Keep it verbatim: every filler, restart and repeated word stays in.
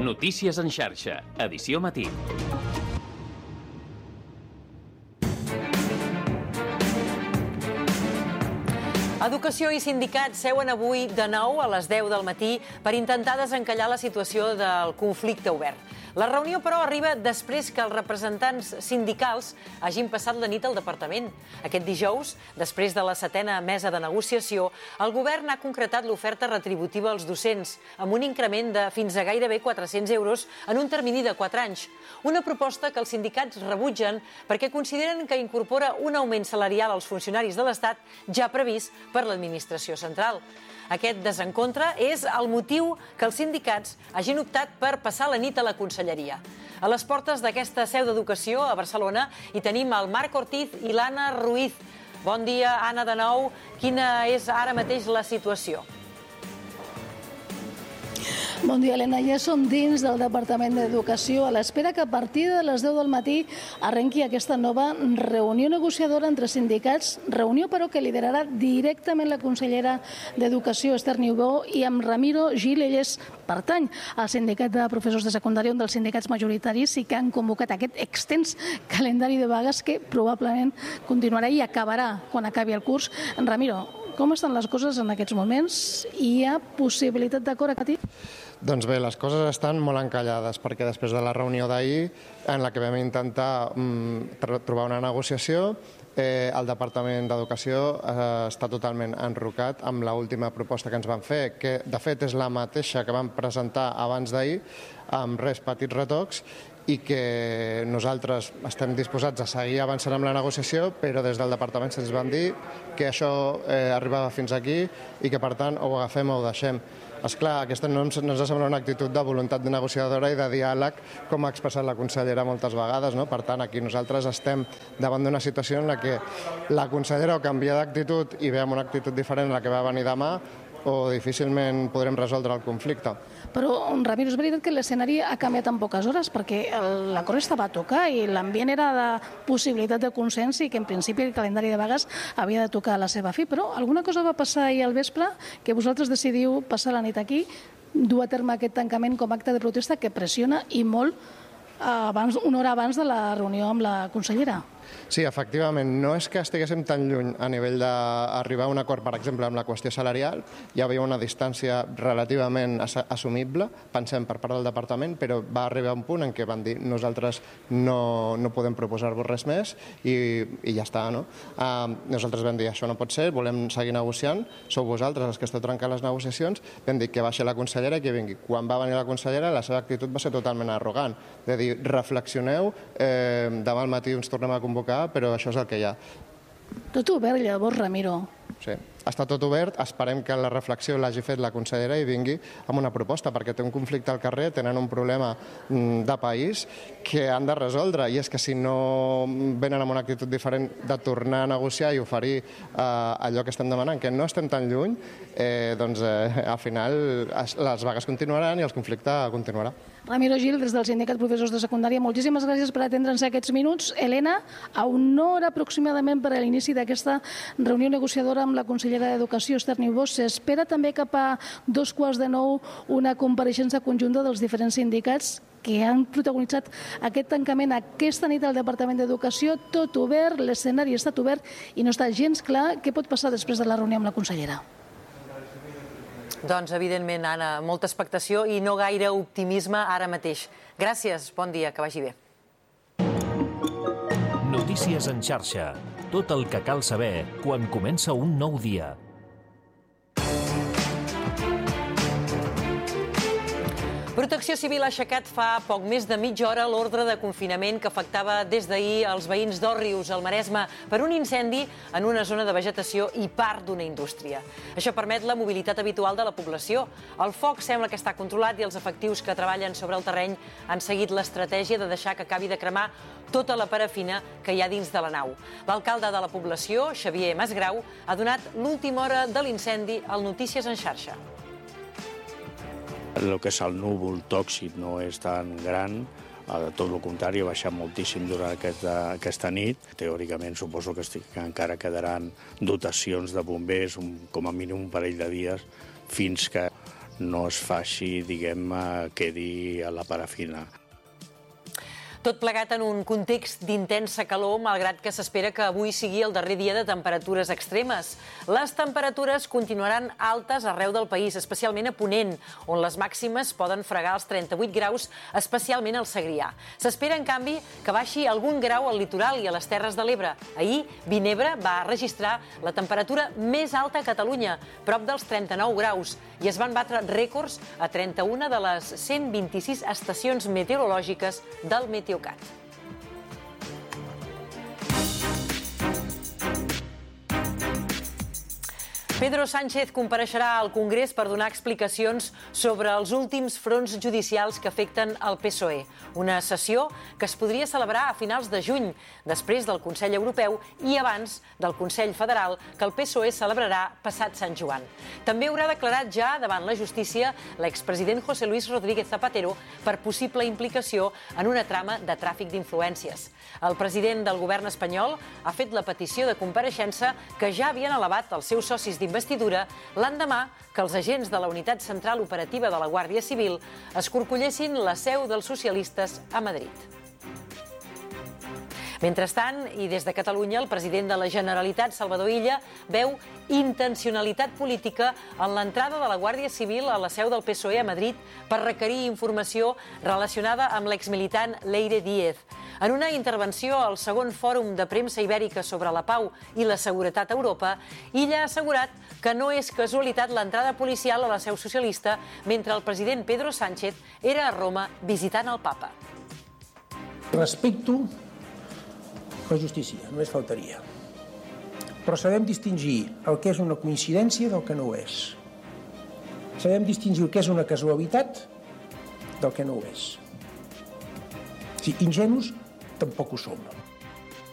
Notícies en xarxa, edició matí. Educació i sindicats seuen avui de nou a les deu del matí per intentar desencallar la situació del conflicte obert. La reunió, però, arriba després que els representants sindicals hagin passat la nit al departament. Aquest dijous, després de la setena mesa de negociació, el govern ha concretat l'oferta retributiva als docents, amb un increment de fins a gairebé quatre-cents euros en un termini de quatre anys. Una proposta que els sindicats rebutgen perquè consideren que incorpora un augment salarial als funcionaris de l'Estat ja previst per l'administració central. Aquest desencontre és el motiu que els sindicats hagin optat per passar la nit a la conselleria. A les portes d'aquesta seu d'educació a Barcelona hi tenim el Marc Ortiz i l'Anna Ruiz. Bon dia, Anna, de nou. Quina és ara mateix la situació? Bon dia, Helena. Ja som dins del Departament d'Educació a l'espera que a partir de les deu del matí arrenqui aquesta nova reunió negociadora entre sindicats, reunió però que liderarà directament la consellera d'Educació, Esther Niubó, i amb Ramiro Gil. Ell és pertany al sindicat de professors de secundària, un dels sindicats majoritaris, i que han convocat aquest extens calendari de vagues que probablement continuarà i acabarà quan acabi el curs. Ramiro, com estan les coses en aquests moments? Hi ha possibilitat d'acord aquí? Doncs bé, les coses estan molt encallades, perquè després de la reunió d'ahir, en la que vam intentar mm, trobar una negociació, eh, el Departament d'Educació eh, està totalment enrocat amb l'última proposta que ens van fer, que de fet és la mateixa que vam presentar abans d'ahir, amb res petits retocs, i que nosaltres estem disposats a seguir avançant amb la negociació, però des del departament se'ns van dir que això eh, arribava fins aquí i que, per tant, o ho agafem o ho deixem. Esclar, aquesta no ens ha semblat una actitud de voluntat de negociadora i de diàleg, com ha expressat la consellera moltes vegades, no? Per tant, aquí nosaltres estem davant d'una situació en la que la consellera o canvia d'actitud i ve amb una actitud diferent a la que va venir demà, o difícilment podrem resoldre el conflicte. Però, Ramiro, és veritat que l'escenari ha canviat en poques hores, perquè l'acord estava a tocar i l'ambient era de possibilitat de consens i que en principi el calendari de vagues havia de tocar a la seva fi. Però alguna cosa va passar ahir al vespre que vosaltres decidiu passar la nit aquí, dur a terme aquest tancament com a acte de protesta que pressiona i molt abans, una hora abans de la reunió amb la consellera. Sí, efectivament, no és que estiguéssim tan lluny a nivell d'arribar a un acord, per exemple, amb la qüestió salarial. Hi havia una distància relativament assumible, pensem, per part del departament, però va arribar un punt en què van dir nosaltres no, no podem proposar-vos res més i, i ja està, no? Uh, nosaltres vam dir això no pot ser, volem seguir negociant, sou vosaltres els que esteu trencant les negociacions, vam dir que baixi la consellera i que vingui. Quan va venir la consellera, la seva actitud va ser totalment arrogant, de dir, reflexioneu, eh, demà al matí ens tornem a convocar, però això és el que hi ha. Tot obert, llavors, Ramiro. Sí, està tot obert. Esperem que la reflexió l'hagi fet la consellera i vingui amb una proposta, perquè té un conflicte al carrer, tenen un problema de país que han de resoldre, i és que si no venen amb una actitud diferent de tornar a negociar i oferir eh, allò que estem demanant, que no estem tan lluny, eh, doncs eh, al final les vagues continuaran i el conflicte continuarà. Ramiro Gil, des del Sindicat Professors de Secundària, moltíssimes gràcies per atendre'ns aquests minuts. Helena, a una hora aproximadament per a l'inici d'aquesta reunió negociadora amb la consellera d'Educació, Esther Niubó, s'espera també cap a dos quarts de nou una compareixença conjunta dels diferents sindicats que han protagonitzat aquest tancament aquesta nit al Departament d'Educació, tot obert, l'escenari ha estat obert i no està gens clar què pot passar després de la reunió amb la consellera. Doncs, evidentment, Anna, molta expectació i no gaire optimisme ara mateix. Gràcies, bon dia, que vagi bé. Notícies en xarxa. Tot el que cal saber quan comença un nou dia. Protecció Civil ha aixecat fa poc més de mitja hora l'ordre de confinament que afectava des d'ahir els veïns d'Òrrius, al Maresme, per un incendi en una zona de vegetació i part d'una indústria. Això permet la mobilitat habitual de la població. El foc sembla que està controlat i els efectius que treballen sobre el terreny han seguit l'estratègia de deixar que acabi de cremar tota la parafina que hi ha dins de la nau. L'alcalde de la població, Xavier Masgrau, ha donat l'última hora de l'incendi al Notícies en xarxa. El que és el núvol tòxic no és tan gran, tot el contrari, ha baixat moltíssim durant aquesta, aquesta nit. Teòricament suposo que, estic, que encara quedaran dotacions de bombers, un, com a mínim un parell de dies, fins que no es faci, diguem, quedi a la parafina. Tot plegat en un context d'intensa calor, malgrat que s'espera que avui sigui el darrer dia de temperatures extremes. Les temperatures continuaran altes arreu del país, especialment a Ponent, on les màximes poden fregar els trenta-vuit graus, especialment al Segrià. S'espera, en canvi, que baixi algun grau al litoral i a les Terres de l'Ebre. Ahir, Vinebre va registrar la temperatura més alta a Catalunya, prop dels trenta-nou graus, i es van batre rècords a trenta-una de les cent vint-i-sis estacions meteorològiques del Meteocat. Pedro Sánchez compareixerà al Congrés per donar explicacions sobre els últims fronts judicials que afecten el P S O E. Una sessió que es podria celebrar a finals de juny, després del Consell Europeu i abans del Consell Federal, que el P S O E celebrarà passat Sant Joan. També haurà declarat ja davant la justícia l'expresident José Luis Rodríguez Zapatero per possible implicació en una trama de tràfic d'influències. El president del govern espanyol ha fet la petició de compareixença que ja havien elevat els seus socis d'investidura l'endemà que els agents de la Unitat Central Operativa de la Guàrdia Civil escorcollessin la seu dels socialistes a Madrid. Mentrestant, i des de Catalunya, el president de la Generalitat, Salvador Illa, veu intencionalitat política en l'entrada de la Guàrdia Civil a la seu del P S O E a Madrid per requerir informació relacionada amb l'exmilitant Leire Díez. En una intervenció al segon fòrum de premsa ibèrica sobre la pau i la seguretat a Europa, Illa ha assegurat que no és casualitat l'entrada policial a la seu socialista mentre el president Pedro Sánchez era a Roma visitant el papa. Respecto la justícia, només faltaria. Però sabem distingir el que és una coincidència del que no ho és. Sabem distingir el que és una casualitat del que no ho és. Si ingenus, tampoc ho som.